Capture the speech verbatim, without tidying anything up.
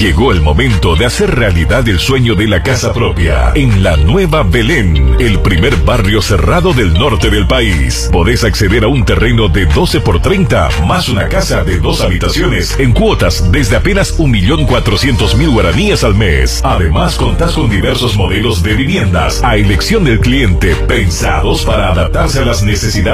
Llegó el momento de hacer realidad el sueño de la casa propia en la Nueva Belén, el primer barrio cerrado del norte del país. Podés acceder a un terreno de doce por treinta más una casa de dos habitaciones en cuotas desde apenas un millón cuatrocientos mil guaraníes al mes. Además, contás con diversos modelos de viviendas a elección del cliente, pensados para adaptarse a las necesidades